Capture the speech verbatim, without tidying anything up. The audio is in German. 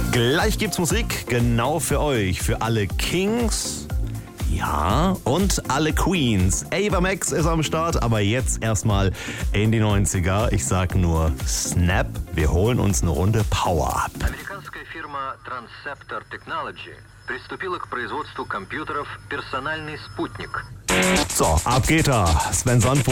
Gleich gibt's Musik, genau für euch, für alle Kings, ja, und alle Queens. Ava Max ist am Start, aber jetzt erstmal in die neunziger. Ich sag nur Snap, wir holen uns eine Runde Power Up. Американская фирма Transceptor Technology приступила к производству компьютеров «Персональный спутник». So, ab geht er. Sven Sandbo